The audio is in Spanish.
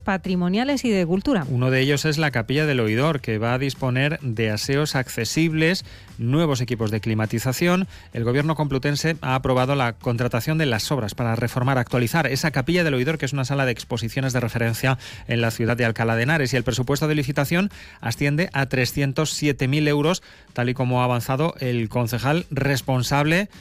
patrimoniales y de cultura. Uno de ellos es la Capilla del Oidor, que va a disponer de aseos accesibles, nuevos equipos de climatización. El Gobierno complutense ha aprobado la contratación de las obras para reformar, actualizar esa Capilla del Oidor, que es una sala de exposiciones de referencia en la ciudad de Alcalá de Henares, y el presupuesto de licitación asciende a 307.000 euros, tal y como ha avanzado el concejal responsable